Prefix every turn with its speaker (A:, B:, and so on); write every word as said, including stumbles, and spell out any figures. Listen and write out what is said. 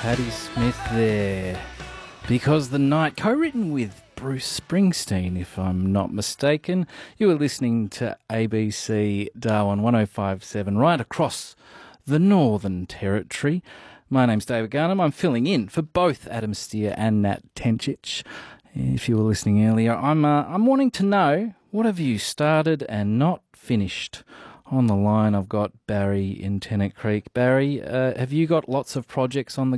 A: Patti Smith there. Because the Night, co-written with Bruce Springsteen, if I'm not mistaken. You were listening to A B C Darwin one oh five point seven right across the Northern Territory. My name's David Garnham. I'm filling in for both Adam Steer and Nat Tencic. If you were listening earlier, I'm uh, I'm wanting to know, what have you started and not finished? On the line, I've got Barry in Tennant Creek. Barry, uh, have you got lots of projects on the